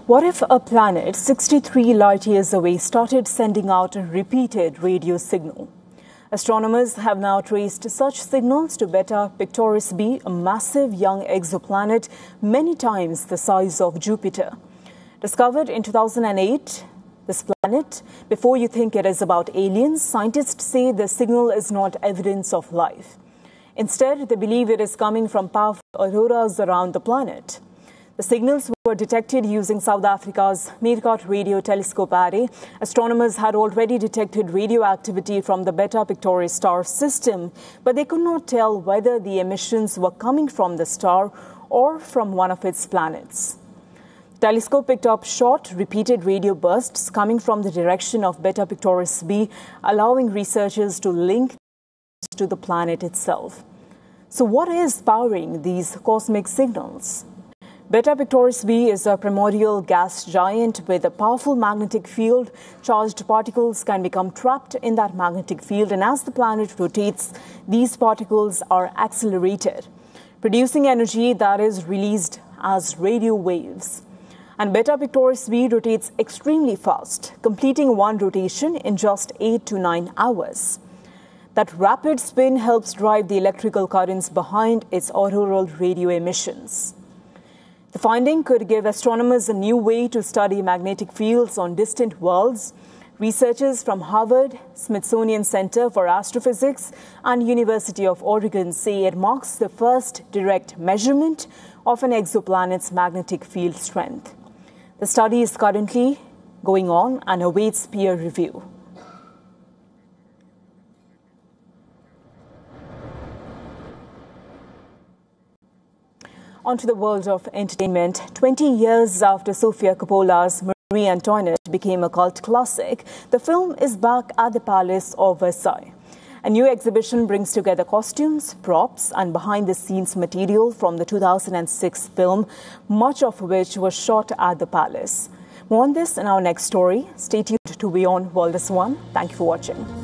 What if a planet 63 light years away started sending out a repeated radio signal? Astronomers have now traced such signals to Beta Pictoris b, a massive young exoplanet many times the size of Jupiter. Discovered in 2008, this planet, before you think it is about aliens, scientists say the signal is not evidence of life. Instead, they believe it is coming from powerful auroras around the planet. The signals were detected using South Africa's Meerkat Radio Telescope Array. Astronomers had already detected radioactivity from the Beta Pictoris star system, but they could not tell whether the emissions were coming from the star or from one of its planets. The telescope picked up short, repeated radio bursts coming from the direction of Beta Pictoris b, allowing researchers to link to the planet itself. So what is powering these cosmic signals? Beta Pictoris b is a primordial gas giant with a powerful magnetic field. Charged particles can become trapped in that magnetic field, and as the planet rotates, these particles are accelerated, producing energy that is released as radio waves. And Beta Pictoris b rotates extremely fast, completing one rotation in just 8 to 9 hours. That rapid spin helps drive the electrical currents behind its auroral radio emissions. The finding could give astronomers a new way to study magnetic fields on distant worlds. Researchers from Harvard, Smithsonian Center for Astrophysics, and University of Oregon say it marks the first direct measurement of an exoplanet's magnetic field strength. The study is currently going on and awaits peer review. Onto the world of entertainment. 20 years after Sofia Coppola's Marie Antoinette became a cult classic, the film is back at the Palace of Versailles. A new exhibition brings together costumes, props, and behind-the-scenes material from the 2006 film, much of which was shot at the palace. More on this in our next story. Stay tuned to Beyond World is One. Thank you for watching.